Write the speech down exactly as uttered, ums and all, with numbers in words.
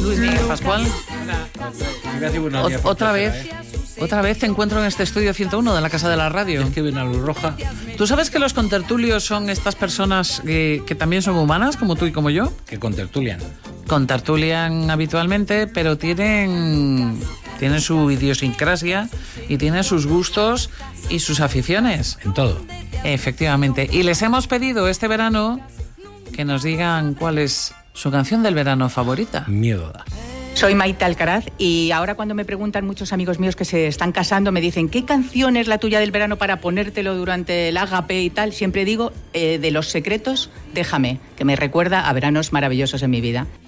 Luis Miguel Pascual. O, otra vez, ¿eh? Otra vez te encuentro en este estudio ciento uno de la Casa de la Radio. Es que ven a luz roja. ¿Tú sabes que los contertulios son estas personas que, que también son humanas, como tú y como yo? Que contertulian. Contertulian habitualmente, pero tienen, tienen su idiosincrasia y tienen sus gustos y sus aficiones. En todo. Efectivamente. Y les hemos pedido este verano que nos digan cuál es su canción del verano favorita. Miedo da. Soy Maite Alcaraz y ahora cuando me preguntan muchos amigos míos que se están casando, me dicen ¿qué canción es la tuya del verano para ponértelo durante el ágape y tal? Siempre digo, eh, de Los Secretos, Déjame, que me recuerda a veranos maravillosos en mi vida.